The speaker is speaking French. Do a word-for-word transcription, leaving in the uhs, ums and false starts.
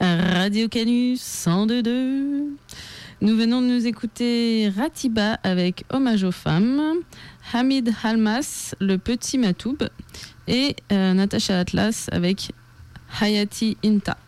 Radio Canus cent deux virgule deux. Nous venons de nous écouter Ratiba avec Hommage aux femmes, Hamid Halmas, Le Petit Matoub et euh, Natacha Atlas avec Hayati Inta.